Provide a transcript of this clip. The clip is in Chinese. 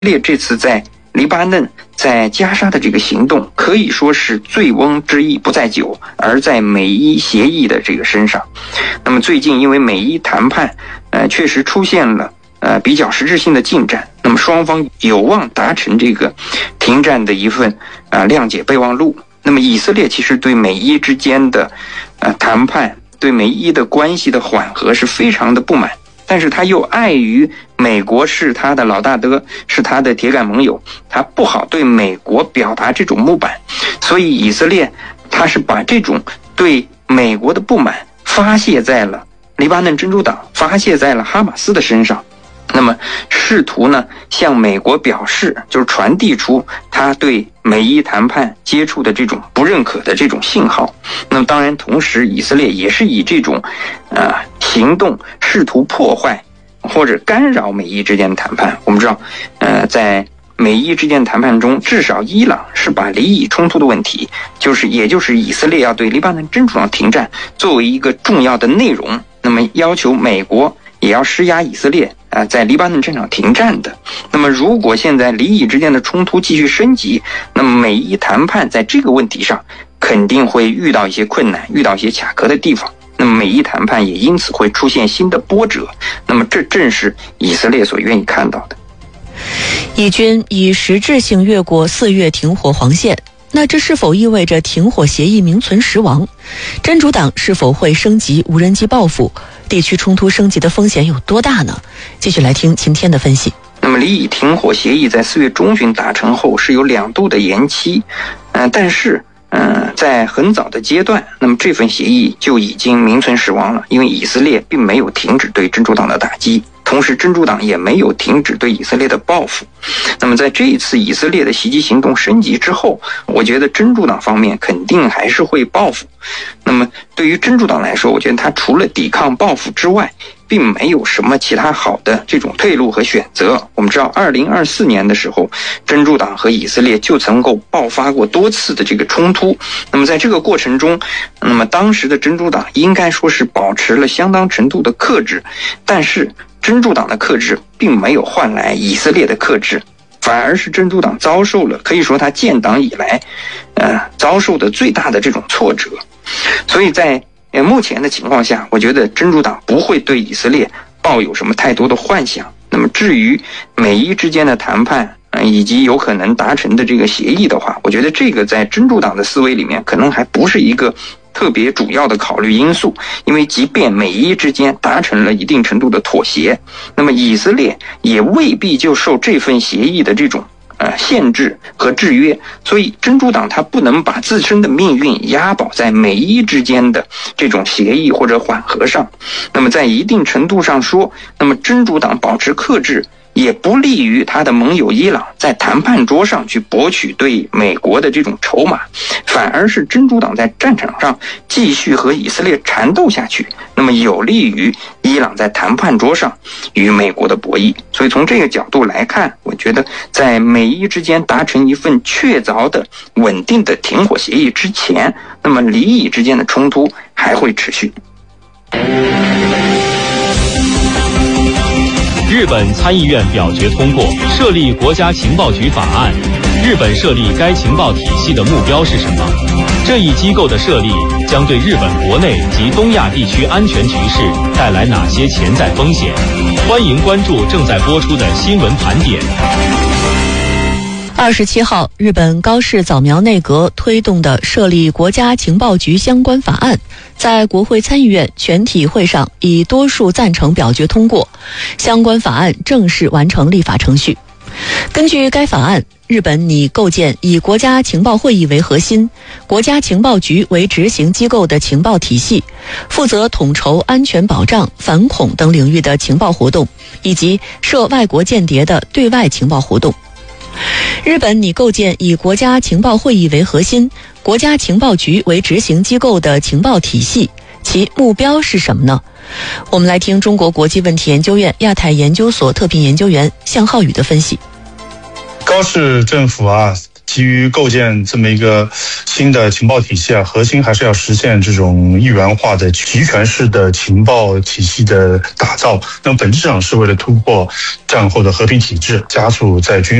列这次在黎巴嫩在加沙的这个行动可以说是醉翁之意不在酒，而在美伊协议的这个身上。那么最近因为美伊谈判确实出现了比较实质性的进展，那么双方有望达成这个停战的一份谅解备忘录。那么以色列其实对美伊之间的谈判，对美伊的关系的缓和是非常的不满，但是他又碍于美国是他的老大哥，是他的铁杆盟友，他不好对美国表达这种不满，所以以色列他是把这种对美国的不满发泄在了黎巴嫩真主党，发泄在了哈马斯的身上。那么试图呢向美国表示，就是传递出他对美伊谈判接触的这种不认可的这种信号。那么当然同时以色列也是以这种行动试图破坏或者干扰美伊之间的谈判。我们知道在美伊之间的谈判中，至少伊朗是把黎以冲突的问题，也就是以色列要对黎巴嫩真主党停战作为一个重要的内容，那么要求美国也要施压以色列在黎巴嫩战场停战的。那么如果现在黎以之间的冲突继续升级，那么美伊谈判在这个问题上肯定会遇到一些困难，遇到一些卡壳的地方，那么美伊谈判也因此会出现新的波折。那么这正是以色列所愿意看到的。 以军以实质性越过4月停火黄线，那这是否意味着停火协议名存实亡？真主党是否会升级无人机报复？地区冲突升级的风险有多大呢？继续来听晴天的分析。 那么黎以停火协议在4月中旬达成后是有2度的延期，但是在很早的阶段，那么这份协议就已经名存实亡了，因为以色列并没有停止对真主党的打击，同时真主党也没有停止对以色列的报复。那么在这一次以色列的袭击行动升级之后，我觉得真主党方面肯定还是会报复。那么对于真主党来说，我觉得他除了抵抗报复之外，并没有什么其他好的这种退路和选择。我们知道2024年的时候，真主党和以色列就曾够爆发过多次的这个冲突。那么在这个过程中，那么当时的真主党应该说是保持了相当程度的克制，但是真主党的克制并没有换来以色列的克制，反而是真主党遭受了可以说他建党以来遭受的最大的这种挫折。所以在目前的情况下，我觉得真主党不会对以色列抱有什么太多的幻想。那么至于美伊之间的谈判以及有可能达成的这个协议的话，我觉得这个在真主党的思维里面可能还不是一个特别主要的考虑因素。因为即便美伊之间达成了一定程度的妥协，那么以色列也未必就受这份协议的这种限制和制约，所以真主党他不能把自身的命运押宝在美伊之间的这种协议或者缓和上。那么在一定程度上说，那么真主党保持克制也不利于他的盟友伊朗在谈判桌上去博取对美国的这种筹码，反而是真主党在战场上继续和以色列缠斗下去，那么有利于伊朗在谈判桌上与美国的博弈。所以从这个角度来看，我觉得在美伊之间达成一份确凿的稳定的停火协议之前，那么黎以之间的冲突还会持续。 日本参议院表决通过设立国家情报局法案。日本设立该情报体系的目标是什么？这一机构的设立将对日本国内及东亚地区安全局势带来哪些潜在风险？欢迎关注正在播出的新闻盘点。 27号，日本高市早苗内阁推动的设立国家情报局相关法案，在国会参议院全体会上以多数赞成表决通过，相关法案正式完成立法程序。根据该法案，日本拟构建以国家情报会议为核心、国家情报局为执行机构的情报体系，负责统筹安全保障、反恐等领域的情报活动，以及涉外国间谍的对外情报活动。日本拟构建以国家情报会议为核心、国家情报局为执行机构的情报体系，其目标是什么呢？我们来听中国国际问题研究院亚太研究所特聘研究员向浩宇的分析。 高市政府基于构建这么一个新的情报体系啊，核心还是要实现这种一元化的集权式的情报体系的打造。那么本质上是为了突破战后的和平体制，加速在军